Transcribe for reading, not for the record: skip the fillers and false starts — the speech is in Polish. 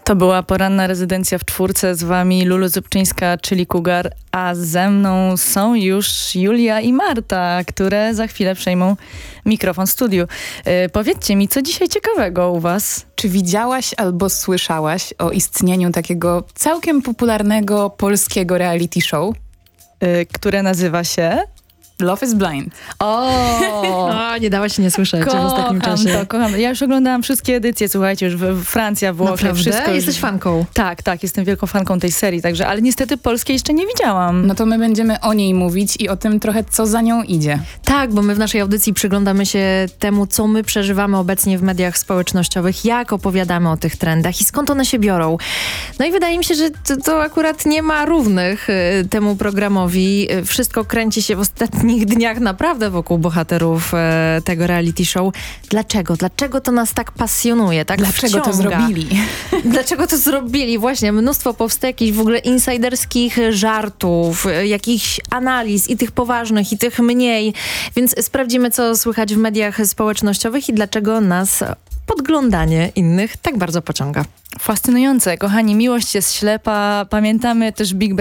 To była poranna rezydencja w czwórce. Z wami Lulu Zupczyńska, czyli Cougar, a ze mną są już Julia i Marta, które za chwilę przejmą mikrofon w studiu. Powiedzcie mi, co dzisiaj ciekawego u was? Czy widziałaś albo słyszałaś o istnieniu takiego całkiem popularnego polskiego reality show? Które nazywa się... Love is Blind. O, nie dała się nie słyszeć w ostatnim czasie. Kocham. Ja już oglądałam wszystkie edycje, słuchajcie, już Francja, Włochy, Naprawdę? wszystko. Jesteś fanką? Tak, jestem wielką fanką tej serii, także, ale niestety polskiej jeszcze nie widziałam. No to my będziemy o niej mówić i o tym trochę, co za nią idzie. Tak, bo my w naszej audycji przyglądamy się temu, co my przeżywamy obecnie w mediach społecznościowych, jak opowiadamy o tych trendach i skąd one się biorą. No i wydaje mi się, że to akurat nie ma równych temu programowi. Wszystko kręci się w ostatnich dniach naprawdę wokół bohaterów tego reality show. Dlaczego? Dlaczego to nas tak pasjonuje, tak Dlaczego wciąga? to zrobili? Dlaczego to zrobili? Właśnie, mnóstwo powstaje jakichś w ogóle insiderskich żartów, jakichś analiz i tych poważnych, i tych mniej. Więc sprawdzimy, co słychać w mediach społecznościowych i dlaczego nas podglądanie innych tak bardzo pociąga. Fascynujące. Kochani, miłość jest ślepa. Pamiętamy też Big